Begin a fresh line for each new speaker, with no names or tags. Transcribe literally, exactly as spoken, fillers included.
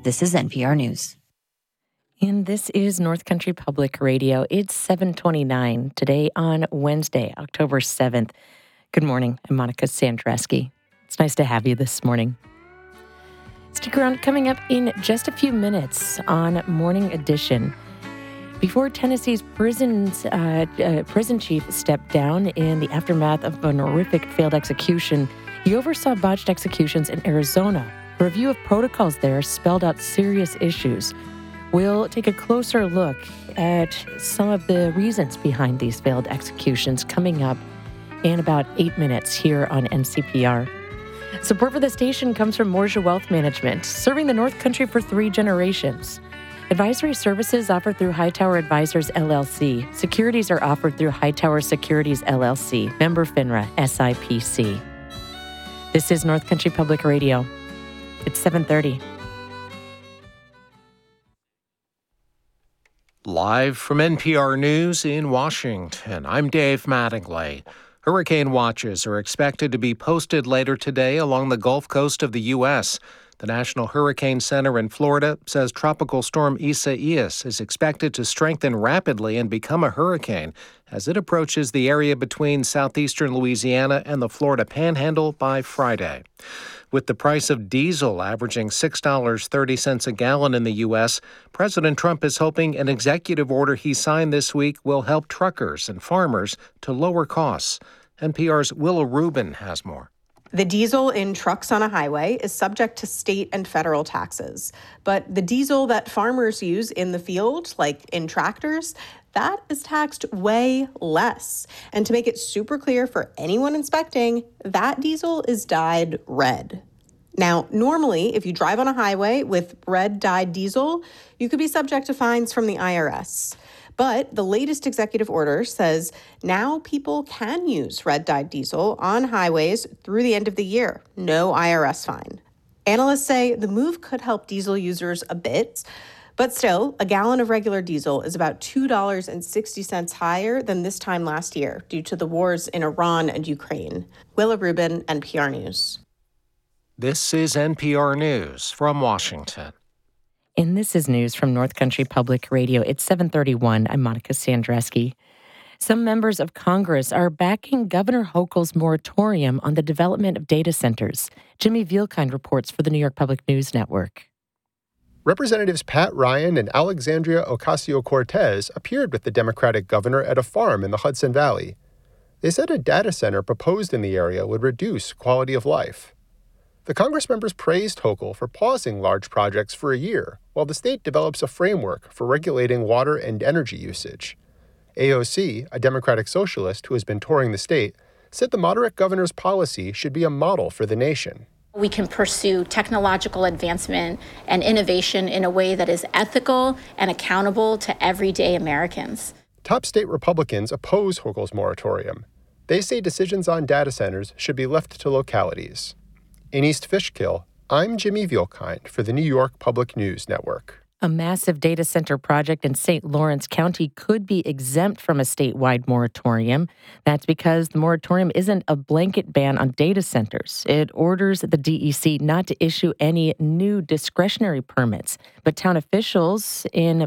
This is N P R News.
And this is North Country Public Radio. It's seven twenty-nine today on Wednesday, October seventh. Good morning. I'm Monica Sandreski. It's nice to have you this morning. Stick around. Coming up in just a few minutes on Morning Edition. Before Tennessee's prisons, uh, uh, prison chief stepped down in the aftermath of an horrific failed execution, he oversaw botched executions in Arizona. A review of protocols there spelled out serious issues. We'll take a closer look at some of the reasons behind these failed executions coming up in about eight minutes here on N C P R. Support for the station comes from Morja Wealth Management, serving the North Country for three generations. Advisory services offered through Hightower Advisors, L L C. Securities are offered through Hightower Securities, L L C. Member FINRA, S I P C. This is North Country Public Radio. It's seven thirty.
Live from N P R News in Washington, I'm Dave Mattingly. Hurricane watches are expected to be posted later today along the Gulf Coast of the U S. The National Hurricane Center in Florida says Tropical Storm Isaias is expected to strengthen rapidly and become a hurricane as it approaches the area between southeastern Louisiana and the Florida Panhandle by Friday. With the price of diesel averaging six dollars and thirty cents a gallon in the U S, President Trump is hoping an executive order he signed this week will help truckers and farmers to lower costs. N P R's Willa Rubin has more.
The diesel in trucks on a highway is subject to state and federal taxes. But the diesel that farmers use in the field, like in tractors, that is taxed way less. And to make it super clear for anyone inspecting, that diesel is dyed red. Now, normally, if you drive on a highway with red dyed diesel, you could be subject to fines from the I R S. But the latest executive order says now people can use red dyed diesel on highways through the end of the year. No I R S fine. Analysts say the move could help diesel users a bit. But still, a gallon of regular diesel is about two dollars and sixty cents higher than this time last year due to the wars in Iran and Ukraine. Willa Rubin, N P R News.
This is N P R News from Washington.
And this is news from North Country Public Radio. It's seven thirty-one. I'm Monica Sandreski. Some members of Congress are backing Governor Hochul's moratorium on the development of data centers. Jimmy Vielkind reports for the New York Public News Network.
Representatives Pat Ryan and Alexandria Ocasio-Cortez appeared with the Democratic governor at a farm in the Hudson Valley. They said a data center proposed in the area would reduce quality of life. The Congress members praised Hochul for pausing large projects for a year while the state develops a framework for regulating water and energy usage. A O C, a Democratic socialist who has been touring the state, said the moderate governor's policy should be a model for the nation.
We can pursue technological advancement and innovation in a way that is ethical and accountable to everyday Americans.
Top state Republicans oppose Hochul's moratorium. They say decisions on data centers should be left to localities. In East Fishkill, I'm Jimmy Vielkind for the New York Public News Network.
A massive data center project in Saint Lawrence County could be exempt from a statewide moratorium. That's because the moratorium isn't a blanket ban on data centers. It orders the D E C not to issue any new discretionary permits. But town officials in